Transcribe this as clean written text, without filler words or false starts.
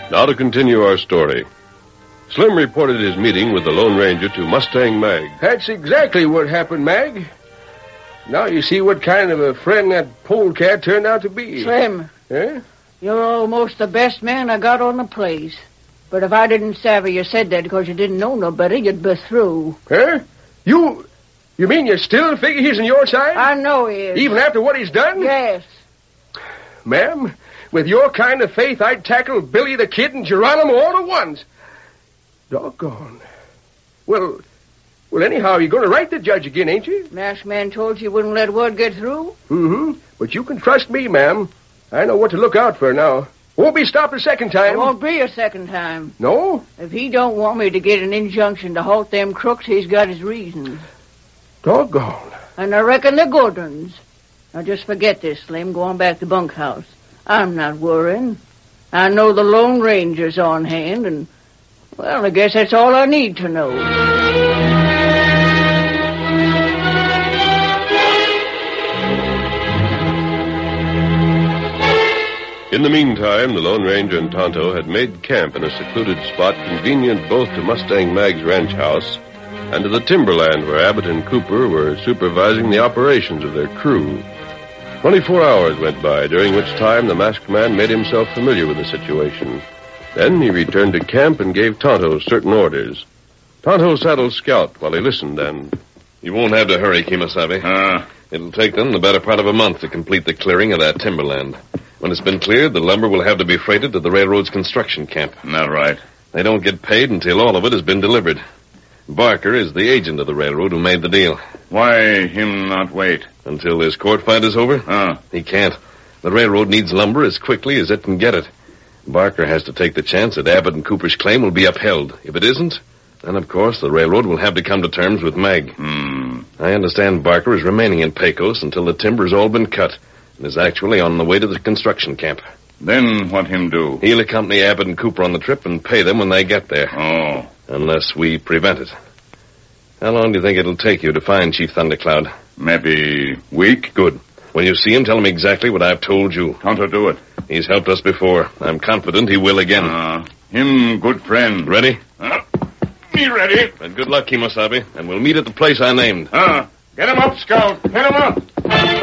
Now to continue our story. Slim reported his meeting with the Lone Ranger to Mustang Mag. That's exactly what happened, Mag. Now you see what kind of a friend that polecat turned out to be. Slim. Eh? You're almost the best man I got on the place. But if I didn't savvy you said that because you didn't know no better, you'd be through. Huh? You mean you still figure he's on your side? I know he is. Even after what he's done? Yes. Ma'am, with your kind of faith, I'd tackle Billy the Kid and Geronimo all at once. Doggone. Well, anyhow, you're going to write the judge again, ain't you? Masked man told you wouldn't let word get through? Mm-hmm. But you can trust me, ma'am. I know what to look out for now. Won't be stopped a second time. It won't be a second time. No? If he don't want me to get an injunction to halt them crooks, he's got his reasons. Doggone. And I reckon they're good ones. Now just forget this, Slim. Go on back to bunkhouse. I'm not worrying. I know the Lone Ranger's on hand, and, well, I guess that's all I need to know. In the meantime, the Lone Ranger and Tonto had made camp in a secluded spot convenient both to Mustang Mag's ranch house and to the timberland where Abbott and Cooper were supervising the operations of their crew. 24 hours went by, during which time the masked man made himself familiar with the situation. Then he returned to camp and gave Tonto certain orders. Tonto saddled Scout while he listened, and... You won't have to hurry, Kemosabe. It'll take them the better part of a month to complete the clearing of that timberland. When it's been cleared, the lumber will have to be freighted to the railroad's construction camp. Not right. They don't get paid until all of it has been delivered. Barker is the agent of the railroad who made the deal. Why him not wait? Until this court fight is over? He can't. The railroad needs lumber as quickly as it can get it. Barker has to take the chance that Abbott and Cooper's claim will be upheld. If it isn't, then, of course, the railroad will have to come to terms with Mag. I understand Barker is remaining in Pecos until the timber's all been cut and is actually on the way to the construction camp. Then what him do? He'll accompany Abbott and Cooper on the trip and pay them when they get there. Oh. Unless we prevent it. How long do you think it'll take you to find Chief Thundercloud? Maybe week. Good. When you see him, tell him exactly what I've told you. Tonto do it. He's helped us before. I'm confident he will again. Him good friend. Ready? Me ready. And good luck, Kemosabe. And we'll meet at the place I named. Get him up, Scout. Get him up.